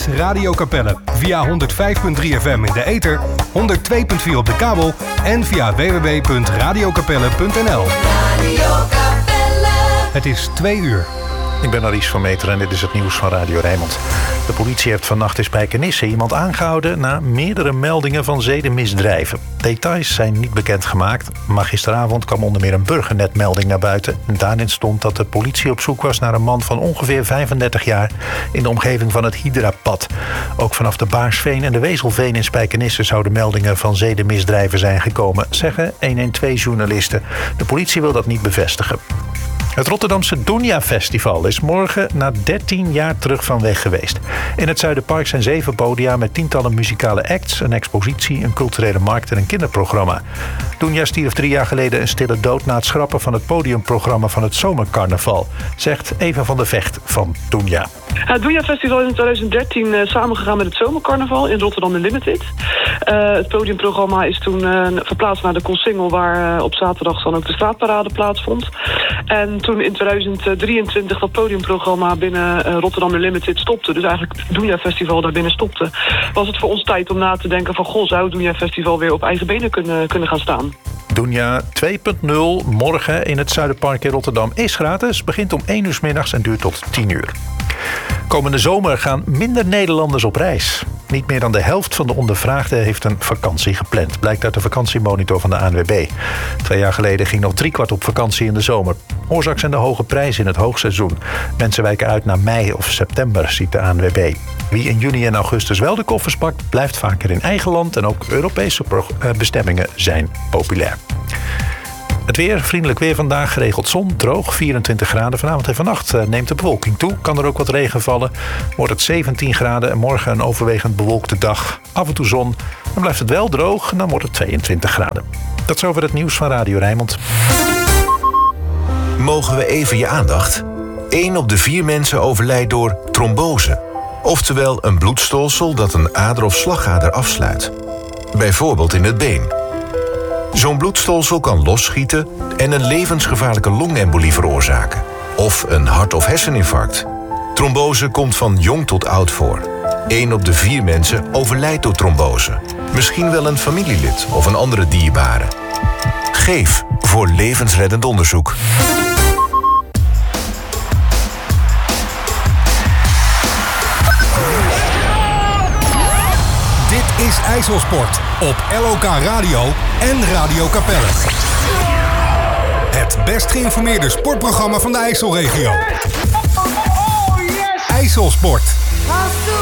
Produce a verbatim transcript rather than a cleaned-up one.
is Radio Capelle. Via honderd vijf komma drie F M in de ether, honderd twee komma vier op de kabel en via w w w punt radio capelle punt n l. Radio Capelle. Het is twee uur. Ik ben Aries van Meter en dit is het nieuws van Radio Rijnmond. De politie heeft vannacht in Spijkenisse iemand aangehouden na meerdere meldingen van zedenmisdrijven. Details zijn niet bekendgemaakt, maar gisteravond kwam onder meer een burgernetmelding naar buiten. En daarin stond dat de politie op zoek was naar een man van ongeveer vijfendertig jaar in de omgeving van het Hydrapad. Ook vanaf de Baarsveen en de Wezelveen in Spijkenisse zouden meldingen van zedenmisdrijven zijn gekomen, zeggen honderdtwaalf-journalisten. De politie wil dat niet bevestigen. Het Rotterdamse Dunja Festival is morgen na dertien jaar terug van weg geweest. In het Zuiderpark zijn zeven podia met tientallen muzikale acts, een expositie, een culturele markt en een kinderprogramma. Dunja stierf drie jaar geleden een stille dood na het schrappen van het podiumprogramma van het zomercarnaval, zegt Eva van der Vecht van Dunja. Het Dunja Festival is in twintig dertien uh, samengegaan met het zomercarnaval in Rotterdam Unlimited. Uh, het podiumprogramma is toen uh, verplaatst naar de Koolsingel, waar uh, op zaterdag dan ook de straatparade plaatsvond. En toen in twintig drieëntwintig dat podiumprogramma binnen uh, Rotterdam Unlimited stopte, dus eigenlijk het Dunja Festival daar binnen stopte, was het voor ons tijd om na te denken van, goh, zou het Dunja Festival weer op eigen benen kunnen, kunnen gaan staan. Dunja twee punt nul morgen in het Zuiderpark in Rotterdam is gratis, begint om één uur 's middags en duurt tot tien uur. Komende zomer gaan minder Nederlanders op reis. Niet meer dan de helft van de ondervraagden heeft een vakantie gepland, blijkt uit de vakantiemonitor van de A N W B. Twee jaar geleden ging nog driekwart op vakantie in de zomer. Oorzaak zijn de hoge prijzen in het hoogseizoen. Mensen wijken uit naar mei of september, ziet de A N W B. Wie in juni en augustus wel de koffers pakt, blijft vaker in eigen land en ook Europese bestemmingen zijn populair. Het weer, vriendelijk weer vandaag, geregeld zon, droog, vierentwintig graden. Vanavond en vannacht neemt de bewolking toe. Kan er ook wat regen vallen. Wordt het zeventien graden en morgen een overwegend bewolkte dag. Af en toe zon. Dan blijft het wel droog en dan wordt het tweeëntwintig graden. Dat is over het nieuws van Radio Rijnmond. Mogen we even je aandacht? Eén op de vier mensen overlijdt door trombose. Oftewel een bloedstolsel dat een ader of slagader afsluit. Bijvoorbeeld in het been. Zo'n bloedstolsel kan losschieten en een levensgevaarlijke longembolie veroorzaken. Of een hart- of herseninfarct. Trombose komt van jong tot oud voor. Eén op de vier mensen overlijdt door trombose. Misschien wel een familielid of een andere dierbare. Geef voor levensreddend onderzoek. Dit is IJsselsport op L O K Radio en Radio Capelle. Het best geïnformeerde sportprogramma van de IJsselregio. IJsselsport.